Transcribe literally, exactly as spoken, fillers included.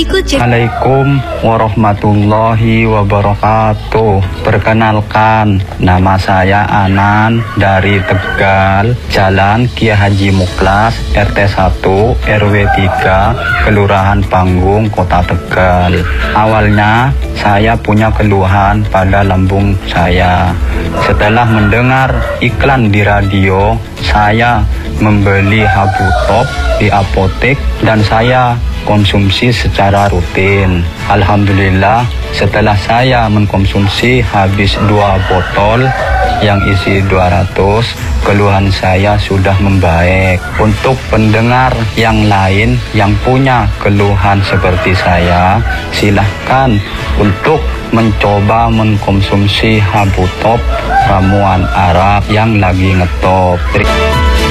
ikut cek. Assalamualaikum warahmatullahi wabarakatuh. Perkenalkan, nama saya Anan dari Tegal, Jalan Kiai Haji Muklas, R T satu R W tiga, Kelurahan Panggung, Kota Tegal. Awalnya saya punya keluhan pada lambung saya. Setelah mendengar iklan di radio, saya membeli Habutop di apotek dan saya konsumsi secara rutin. Alhamdulillah, setelah saya mengkonsumsi habis dua botol yang isi dua ratus, keluhan saya sudah membaik. Untuk pendengar yang lain yang punya keluhan seperti saya, silahkan untuk mencoba mengkonsumsi Habutop ramuan Arab yang lagi ngetop.